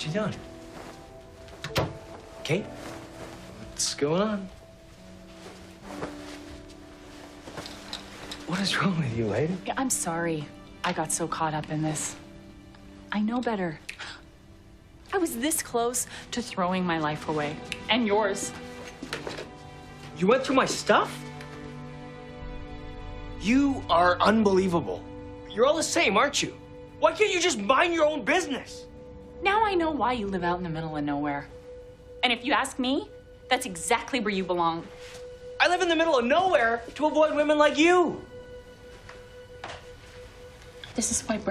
What you doing? Kate? What's going on? What is wrong with you, lady? I'm sorry I got so caught up in this. I know better. I was this close to throwing my life away. And yours. You went through my stuff? You are unbelievable. You're all the same, aren't you? Why can't you just mind your own business? Now I know why you live out in the middle of nowhere. And if you ask me, that's exactly where you belong. I live in the middle of nowhere to avoid women like you. This is why